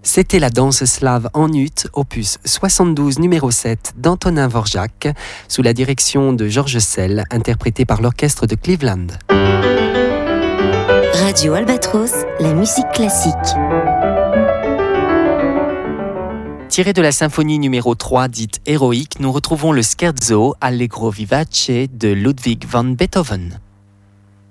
C'était la danse slave en ut, opus 72 numéro 7 d'Antonin Dvorak, sous la direction de Georges Sell, interprété par l'orchestre de Cleveland. Radio Albatros, la musique classique. Tiré de la symphonie numéro 3 dite héroïque, nous retrouvons le Scherzo Allegro Vivace de Ludwig van Beethoven.